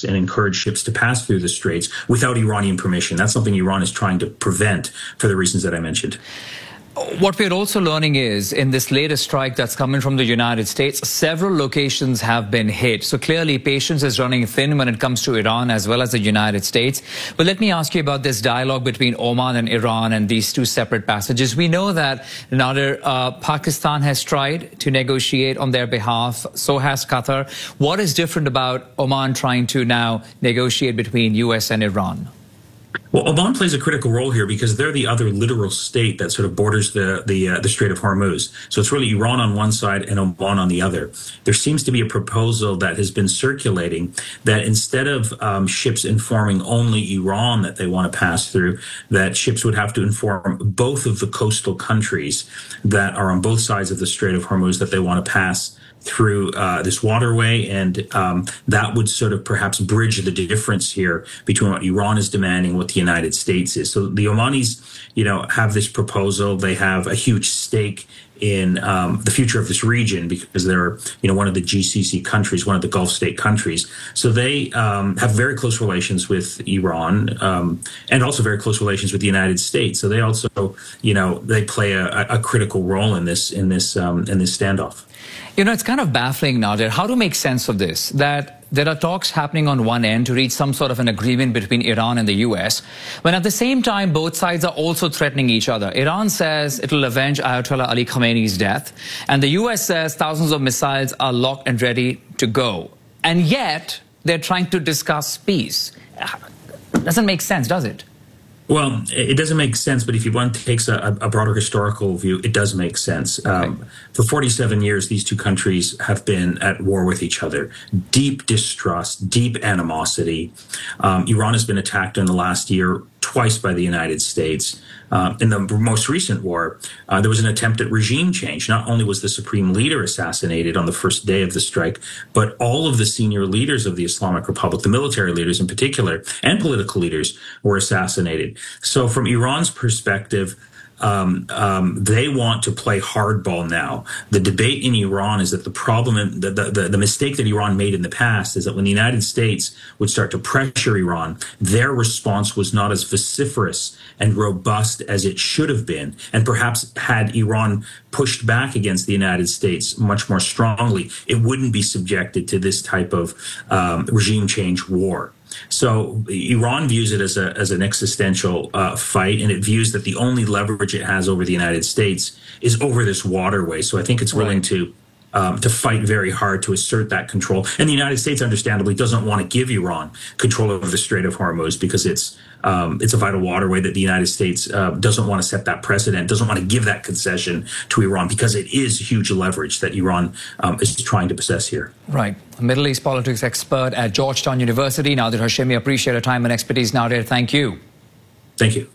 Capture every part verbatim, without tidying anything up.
and encourage ships to pass through the straits without Iranian permission. That's something Iran is trying to prevent for the reasons that I mentioned. What we're also learning is, in this latest strike that's coming from the United States, several locations have been hit. So clearly, patience is running thin when it comes to Iran as well as the United States. But let me ask you about this dialogue between Oman and Iran and these two separate passages. We know that, Nader, uh, Pakistan has tried to negotiate on their behalf. So has Qatar. What is different about Oman trying to now negotiate between U S and Iran? Well, Oman plays a critical role here because they're the other littoral state that sort of borders the the, uh, the Strait of Hormuz. So it's really Iran on one side and Oman on the other. There seems to be a proposal that has been circulating that instead of um, ships informing only Iran that they want to pass through, that ships would have to inform both of the coastal countries that are on both sides of the Strait of Hormuz that they want to pass through uh, this waterway, and um, that would sort of perhaps bridge the difference here between what Iran is demanding and what the United States is. So the Omanis, you know, have this proposal. They have a huge stake in um, the future of this region because they're, you know, one of the G C C countries, one of the Gulf state countries. So they um, have very close relations with Iran um, and also very close relations with the United States. So they also, you know, they play a, a critical role in this in this um, in this standoff. You know, it's kind of baffling, Nader, how to make sense of this, that there are talks happening on one end to reach some sort of an agreement between Iran and the U S, when at the same time, both sides are also threatening each other. Iran says it will avenge Ayatollah Ali Khamenei's death, and the U S says thousands of missiles are locked and ready to go. And yet, they're trying to discuss peace. Doesn't make sense, does it? Well, it doesn't make sense, but if you one takes a, a broader historical view, it does make sense. Okay. Um, for forty-seven years, these two countries have been at war with each other. Deep distrust, deep animosity. Um, Iran has been attacked in the last year twice by the United States. Uh, in the most recent war, uh, there was an attempt at regime change. Not only was the supreme leader assassinated on the first day of the strike, but all of the senior leaders of the Islamic Republic, the military leaders in particular, and political leaders were assassinated. So from Iran's perspective, Um, um, they want to play hardball now. The debate in Iran is that the problem, the, the, the mistake that Iran made in the past is that when the United States would start to pressure Iran, their response was not as vociferous and robust as it should have been. And perhaps had Iran pushed back against the United States much more strongly, it wouldn't be subjected to this type of um, regime change war. So Iran views it as a as an existential uh, fight, and it views that the only leverage it has over the United States is over this waterway. So I think it's willing right. to um, to fight very hard to assert that control. And the United States, understandably, doesn't want to give Iran control over the Strait of Hormuz because it's um, it's a vital waterway that the United States uh, doesn't want to set that precedent, doesn't want to give that concession to Iran because it is huge leverage that Iran um, is trying to possess here. Right. Middle East politics expert at Georgetown University, Nader Hashemi. Appreciate your time and expertise, Nader. Thank you. Thank you.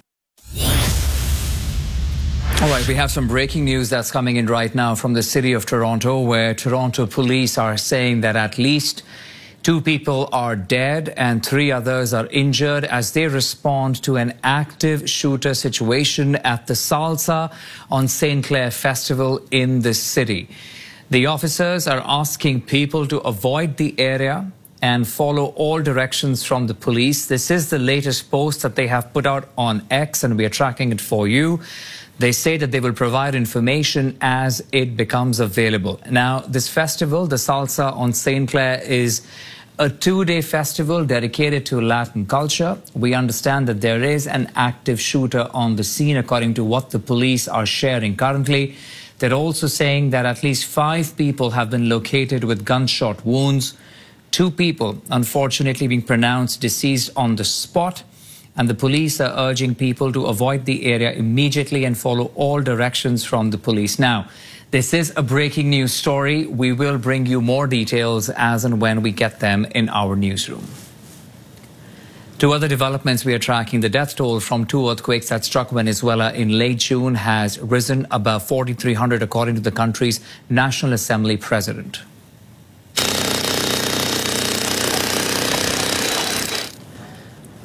All right, we have some breaking news that's coming in right now from the city of Toronto, where Toronto police are saying that at least two people are dead and three others are injured as they respond to an active shooter situation at the Salsa on Saint Clair Festival in the city. The officers are asking people to avoid the area and follow all directions from the police. This is the latest post that they have put out on X, and we are tracking it for you. They say that they will provide information as it becomes available. Now, this festival, the Salsa on Saint Clair, is a two-day festival dedicated to Latin culture. We understand that there is an active shooter on the scene, according to what the police are sharing currently. They're also saying that at least five people have been located with gunshot wounds. Two people, unfortunately, being pronounced deceased on the spot. And the police are urging people to avoid the area immediately and follow all directions from the police. Now, this is a breaking news story. We will bring you more details as and when we get them in our newsroom. Two other developments we are tracking. The death toll from two earthquakes that struck Venezuela in late June has risen above forty-three hundred, according to the country's National Assembly president.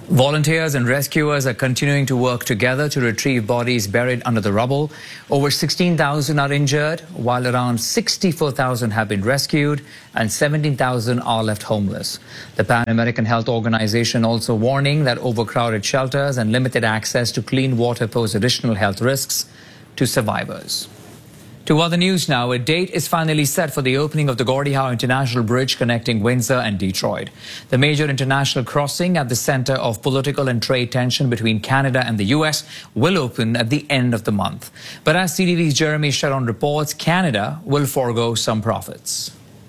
Volunteers and rescuers are continuing to work together to retrieve bodies buried under the rubble. Over sixteen thousand are injured, while around sixty-four thousand have been rescued and seventeen thousand are left homeless. The Pan American Health Organization also warning that overcrowded shelters and limited access to clean water pose additional health risks to survivors. To other news now, a date is finally set for the opening of the Gordie Howe International Bridge connecting Windsor and Detroit. The major international crossing at the center of political and trade tension between Canada and the U S will open at the end of the month. But as C T V's Jeremy Sharon reports, Canada will forego some profits.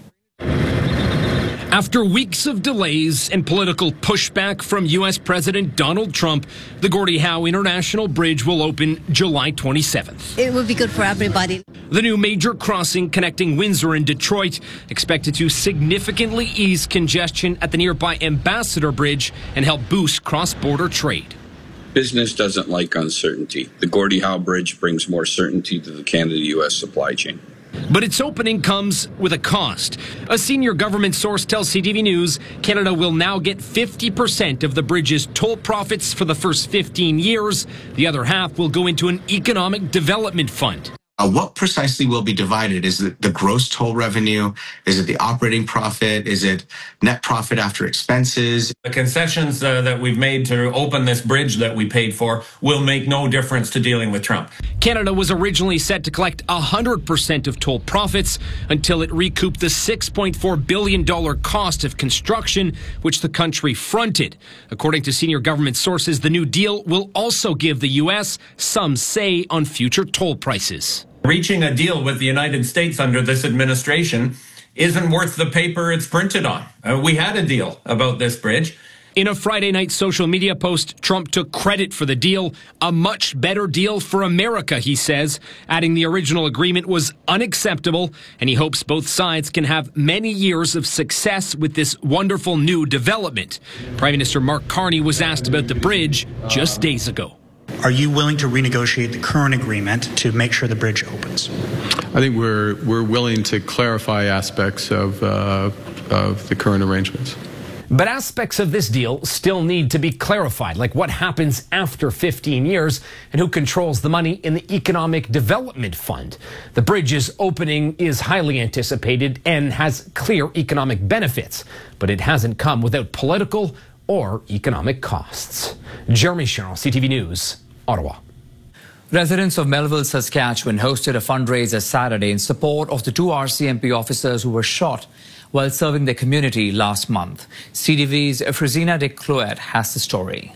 After weeks of delays and political pushback from U S President Donald Trump, the Gordie Howe International Bridge will open July twenty-seventh. It will be good for everybody. The new major crossing connecting Windsor and Detroit expected to significantly ease congestion at the nearby Ambassador Bridge and help boost cross-border trade. Business doesn't like uncertainty. The Gordie Howe Bridge brings more certainty to the Canada-U S supply chain. But its opening comes with a cost. A senior government source tells C T V News Canada will now get fifty percent of the bridge's toll profits for the first fifteen years. The other half will go into an economic development fund. Uh, what precisely will be divided? Is it the gross toll revenue? Is it the operating profit? Is it net profit after expenses? The concessions uh, that we've made to open this bridge that we paid for will make no difference to dealing with Trump. Canada was originally set to collect one hundred percent of toll profits until it recouped the six point four billion dollars cost of construction, which the country fronted. According to senior government sources, the new deal will also give the U S some say on future toll prices. Reaching a deal with the United States under this administration isn't worth the paper it's printed on. Uh, we had a deal about this bridge. In a Friday night social media post, Trump took credit for the deal. A much better deal for America, he says, adding the original agreement was unacceptable, and he hopes both sides can have many years of success with this wonderful new development. Prime Minister Mark Carney was asked about the bridge just days ago. Are you willing to renegotiate the current agreement to make sure the bridge opens? I think we're we're willing to clarify aspects of uh, of the current arrangements. But aspects of this deal still need to be clarified, like what happens after fifteen years and who controls the money in the Economic Development Fund. The bridge's opening is highly anticipated and has clear economic benefits, but it hasn't come without political or economic costs. Jeremy Sherrill, C T V News, Ottawa. Residents of Melville, Saskatchewan hosted a fundraiser Saturday in support of the two R C M P officers who were shot while serving their community last month. C T V's Frizina de Cloet has the story.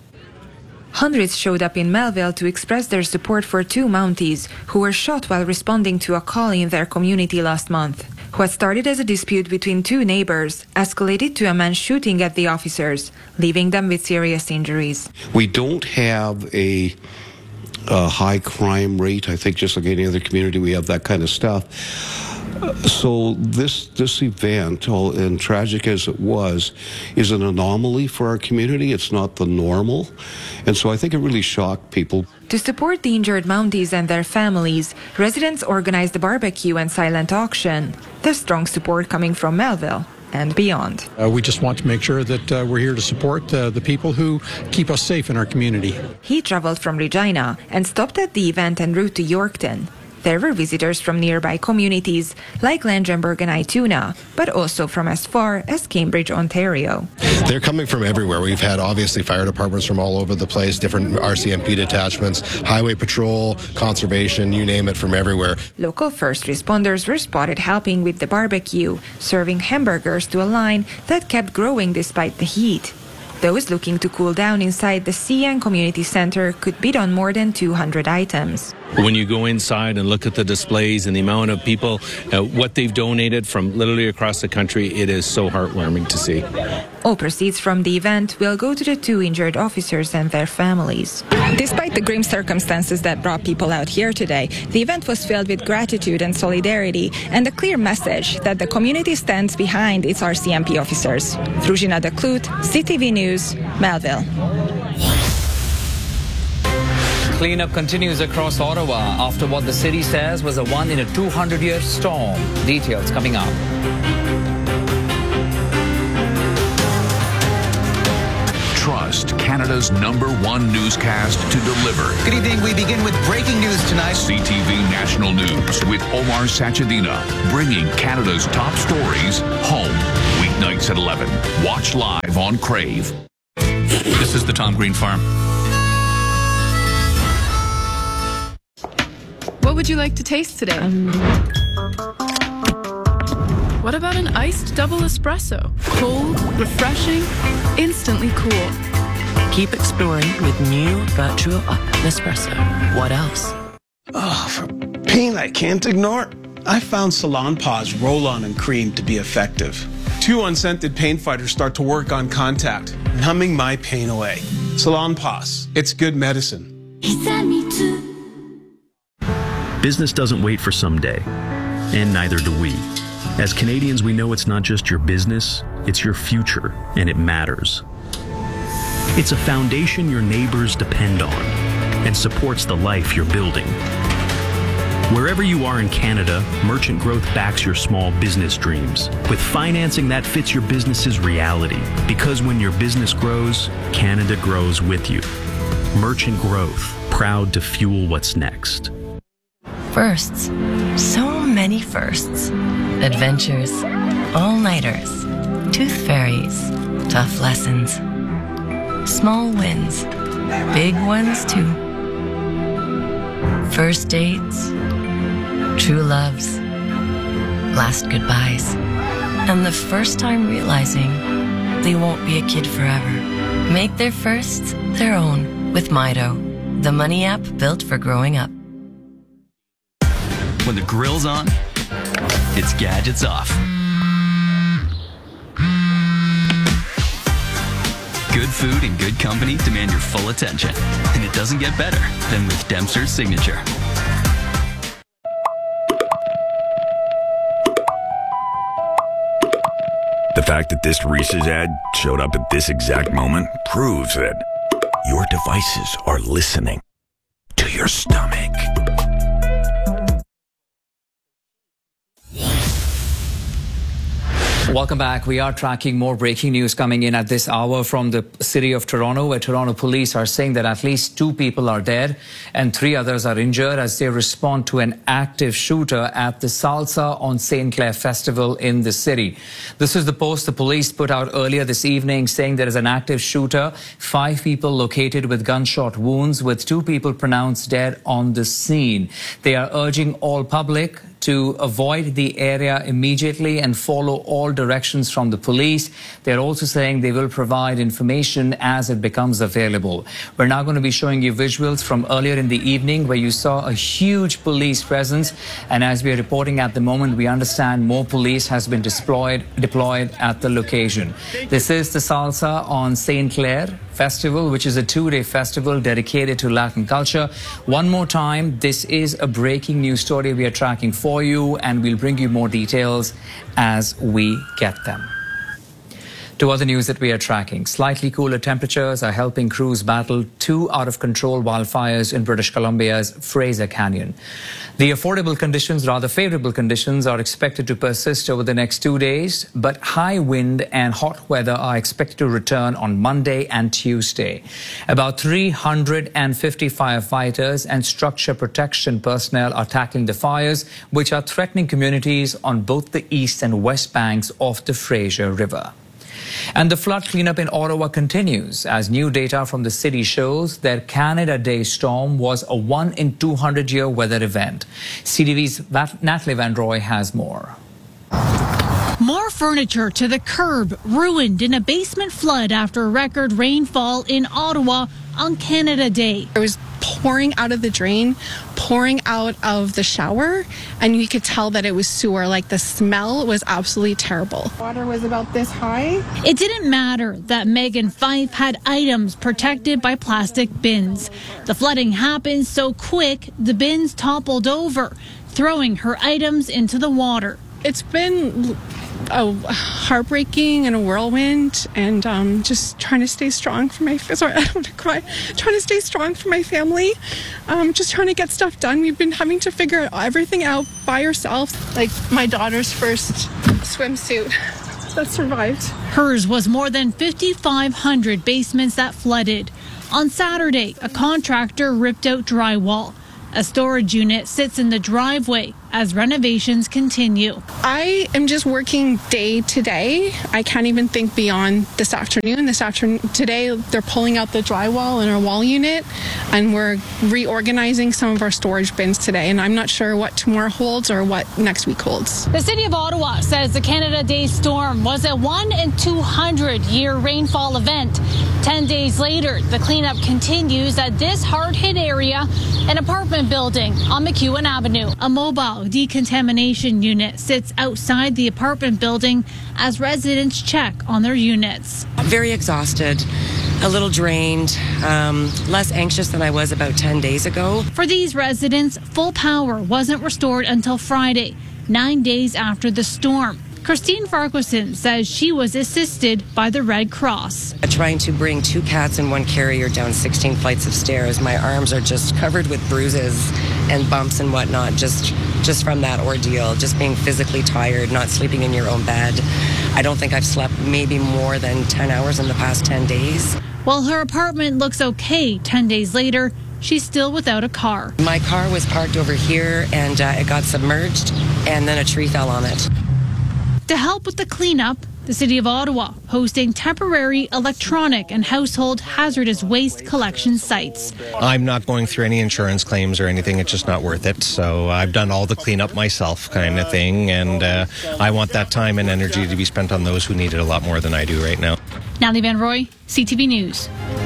Hundreds showed up in Melville to express their support for two Mounties who were shot while responding to a call in their community last month. What started as a dispute between two neighbors escalated to a man shooting at the officers, leaving them with serious injuries. We don't have a, a high crime rate. I think just like any other community, we have that kind of stuff. Uh, so this this event, all, and tragic as it was, is an anomaly for our community. It's not the normal. And so I think it really shocked people. To support the injured Mounties and their families, residents organized a barbecue and silent auction. There's strong support coming from Melville and beyond. Uh, we just want to make sure that uh, we're here to support uh, the people who keep us safe in our community. He traveled from Regina and stopped at the event en route to Yorkton. There were visitors from nearby communities like Langenburg and Ituna, but also from as far as Cambridge, Ontario. They're coming from everywhere. We've had obviously fire departments from all over the place, different R C M P detachments, highway patrol, conservation, you name it, from everywhere. Local first responders were spotted helping with the barbecue, serving hamburgers to a line that kept growing despite the heat. Those looking to cool down inside the C N Community Center could bid on more than two hundred items. When you go inside and look at the displays and the amount of people, uh, what they've donated from literally across the country, it is so heartwarming to see. All proceeds from the event will go to the two injured officers and their families. Despite the grim circumstances that brought people out here today, the event was filled with gratitude and solidarity and a clear message that the community stands behind its R C M P officers. Fruzsina de Cloet, C T V News, Melville. Cleanup continues across Ottawa after what the city says was a one in a two hundred year storm. Details coming up. Trust Canada's number one newscast to deliver. Good evening. We begin with breaking news tonight. C T V National News with Omar Sachedina, bringing Canada's top stories home. Weeknights at eleven. Watch live on Crave. This is the Tom Green Farm. What would you like to taste today? Um, what about an iced double espresso? Cold, refreshing, instantly cool. Keep exploring with new Virtual Up Nespresso. What else? Oh, for pain I can't ignore, I found Salonpas Roll-On and Cream to be effective. Two unscented pain fighters start to work on contact, numbing my pain away. Salonpas, it's good medicine. Business doesn't wait for someday, and neither do we. As Canadians, we know it's not just your business, it's your future, and it matters. It's a foundation your neighbors depend on and supports the life you're building. Wherever you are in Canada, Merchant Growth backs your small business dreams with financing that fits your business's reality. Because when your business grows, Canada grows with you. Merchant Growth, proud to fuel what's next. Firsts. So many firsts. Adventures. All-nighters. Tooth fairies. Tough lessons. Small wins. Big ones, too. First dates. True loves. Last goodbyes. And the first time realizing they won't be a kid forever. Make their firsts their own with Mido, the money app built for growing up. When the grill's on, it's gadgets off. Good food and good company demand your full attention. And it doesn't get better than with Dempster's Signature. The fact that this Reese's ad showed up at this exact moment proves that your devices are listening to your stomach. Welcome back. We are tracking more breaking news coming in at this hour from the city of Toronto, where Toronto police are saying that at least two people are dead and three others are injured as they respond to an active shooter at the Salsa on Saint Clair Festival in the city. This is the post the police put out earlier this evening saying there is an active shooter, five people located with gunshot wounds, with two people pronounced dead on the scene. They are urging all public to avoid the area immediately and follow all directions from the police. They're also saying they will provide information as it becomes available. We're now going to be showing you visuals from earlier in the evening where you saw a huge police presence. And as we are reporting at the moment, we understand more police has been deployed, deployed at the location. This is the Salsa on Saint Clair Festival, which is a two-day festival dedicated to Latin culture. One more time, this is a breaking news story we are tracking for you, and we'll bring you more details as we get them. To other news that we are tracking, slightly cooler temperatures are helping crews battle two out-of-control wildfires in British Columbia's Fraser Canyon. The affordable conditions, rather favorable conditions, are expected to persist over the next two days, but high wind and hot weather are expected to return on Monday and Tuesday. About three hundred fifty firefighters and structure protection personnel are tackling the fires, which are threatening communities on both the east and west banks of the Fraser River. And the flood cleanup in Ottawa continues as new data from the city shows that Canada Day storm was a one in two hundred year weather event. C T V's Natalie Van Roy has more. More furniture to the curb, ruined in a basement flood after record rainfall in Ottawa on Canada Day. It was pouring out of the drain, pouring out of the shower, and you could tell that it was sewer. Like, the smell was absolutely terrible. Water was about this high. It didn't matter that Megan Fife had items protected by plastic bins. The flooding happened so quick, the bins toppled over, throwing her items into the water. It's been a heartbreaking and a whirlwind, and um, just trying to stay strong for my sorry I don't want to cry trying to stay strong for my family, um, just trying to get stuff done. We've been having to figure everything out by ourselves, like my daughter's first swimsuit. that survived. Hers was more than fifty-five hundred basements that flooded. On Saturday, a contractor ripped out drywall. A storage unit sits in the driveway as renovations continue. I am just working day to day. I can't even think beyond this afternoon. This afternoon, today, they're pulling out the drywall in our wall unit, and we're reorganizing some of our storage bins today. And I'm not sure what tomorrow holds or what next week holds. The City of Ottawa says the Canada Day storm was a one in two hundred year rainfall event. Ten days later, the cleanup continues at this hard-hit area, an apartment building on McEwen Avenue. A mobile decontamination unit sits outside the apartment building as residents check on their units. Very exhausted, a little drained, um, less anxious than I was about ten days ago. For these residents, full power wasn't restored until Friday, nine days after the storm. Christine Farquharson says she was assisted by the Red Cross. Trying to bring two cats in one carrier down sixteen flights of stairs, my arms are just covered with bruises and bumps and whatnot, just just from that ordeal, just being physically tired, not sleeping in your own bed. I don't think I've slept maybe more than ten hours in the past ten days. While her apartment looks okay, ten days later, she's still without a car. My car was parked over here and uh, it got submerged and then a tree fell on it. To help with the cleanup, the City of Ottawa hosting temporary electronic and household hazardous waste collection sites. I'm not going through any insurance claims or anything. It's just not worth it. So I've done all the cleanup myself kind of thing. And uh, I want that time and energy to be spent on those who need it a lot more than I do right now. Natalie Van Roy, C T V News.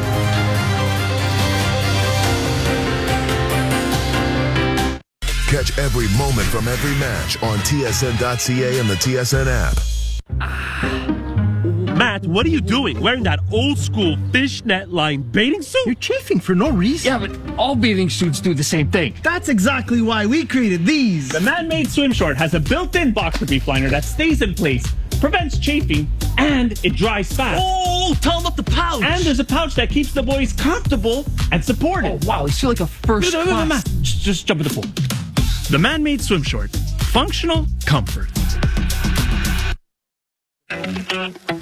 Catch every moment from every match on T S N dot C A and the T S N app. Matt, what are you doing? Wearing that old school fishnet line bathing suit? You're chafing for no reason. Yeah, but all bathing suits do the same thing. That's exactly why we created these. The man-made swim short has a built-in boxer brief liner that stays in place, prevents chafing, and it dries fast. Oh, tell them up the pouch. And there's a pouch that keeps the boys comfortable and supported. Oh, wow, you feel like a first no, no, no, no, class. Matt, just, just jump in the pool. The man-made swim short. Functional comfort.